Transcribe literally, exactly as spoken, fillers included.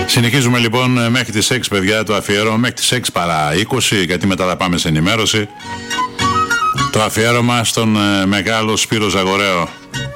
Συνεχίζουμε λοιπόν μέχρι τις έξι, παιδιά, το αφιέρωμα, μέχρι τις έξι παρά είκοσι, γιατί μετά θα πάμε σε ενημέρωση. Το αφιέρωμα στον ε, μεγάλο Σπύρο Ζαγοραίο.